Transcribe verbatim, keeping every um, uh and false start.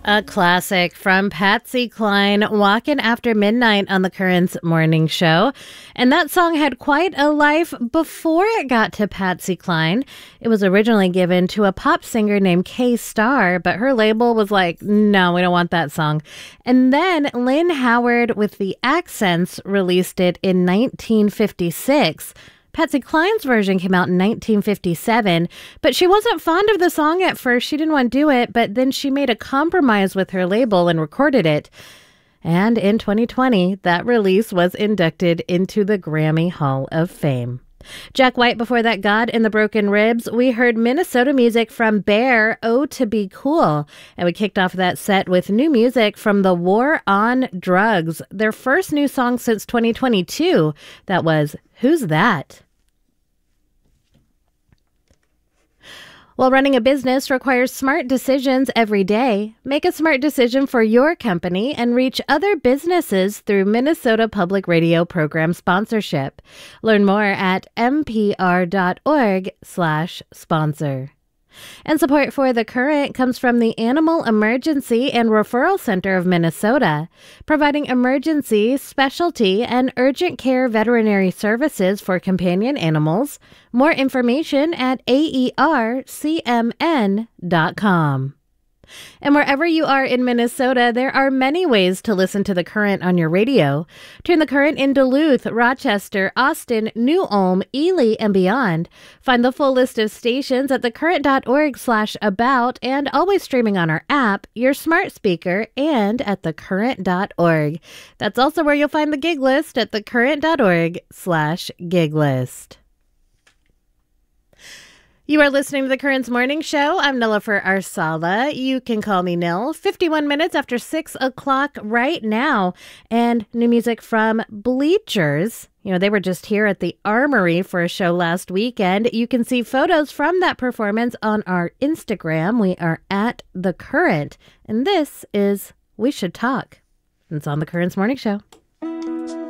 A classic from Patsy Cline, Walking After Midnight on the Currents Morning Show. And that song had quite a life before it got to Patsy Cline. It was originally given to a pop singer named Kay Starr, but her label was like, no, we don't want that song. And then Lynn Howard with the Accents released it in nineteen fifty-six. Patsy Cline's version came out in nineteen fifty-seven, but she wasn't fond of the song at first. She didn't want to do it, but then she made a compromise with her label and recorded it. And in twenty twenty, that release was inducted into the Grammy Hall of Fame. Jack White before that, God and the Broken Ribs. We heard Minnesota music from Bear, Oh to Be Cool. And we kicked off that set with new music from The War on Drugs, their first new song since twenty twenty-two. That was Who's That? While running a business requires smart decisions every day, make a smart decision for your company and reach other businesses through Minnesota Public Radio program sponsorship. Learn more at mpr.org slash sponsor. And support for The Current comes from the Animal Emergency and Referral Center of Minnesota, providing emergency, specialty, and urgent care veterinary services for companion animals. More information at A E R C M N dot com. And wherever you are in Minnesota, there are many ways to listen to The Current on your radio. Turn The Current in Duluth, Rochester, Austin, New Ulm, Ely, and beyond. Find the full list of stations at thecurrent.org slash about and always streaming on our app, your smart speaker, and at thecurrent dot org. That's also where you'll find the gig list at thecurrent.org slash gig list. You are listening to The Currents Morning Show. I'm Nilofer Arsala. You can call me Nil. fifty-one minutes after six o'clock right now. And new music from Bleachers. You know, they were just here at the Armory for a show last weekend. You can see photos from that performance on our Instagram. We are at The Current. And this is We Should Talk. It's on The Currents Morning Show.